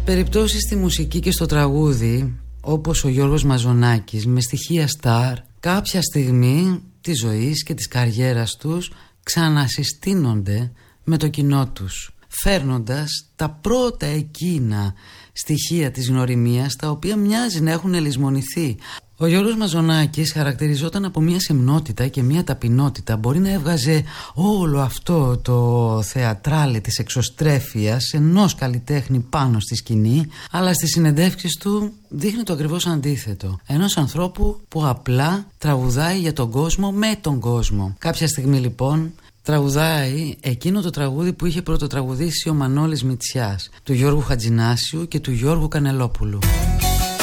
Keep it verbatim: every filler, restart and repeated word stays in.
Περιπτώσεις στη μουσική και στο τραγούδι, όπως ο Γιώργος Μαζονάκης, με στοιχεία στάρ, κάποια στιγμή της ζωής και της καριέρας τους ξανασυστήνονται με το κοινό τους, φέρνοντας τα πρώτα εκείνα στοιχεία της γνωριμίας, τα οποία μοιάζει να έχουν λησμονηθεί. Ο Γιώργος Μαζονάκης χαρακτηριζόταν από μια σεμνότητα και μια ταπεινότητα. Μπορεί να έβγαζε όλο αυτό το θεατράλε της εξωστρέφειας ενός καλλιτέχνη πάνω στη σκηνή, αλλά στις συνεντεύξεις του δείχνει το ακριβώς αντίθετο. Ενός ανθρώπου που απλά τραγουδάει για τον κόσμο με τον κόσμο. Κάποια στιγμή λοιπόν τραγουδάει εκείνο το τραγούδι που είχε πρωτοτραγουδήσει ο Μανώλης Μητσιάς, του Γιώργου Χατζηνάσιου και του Γιώργου Κανελόπουλου.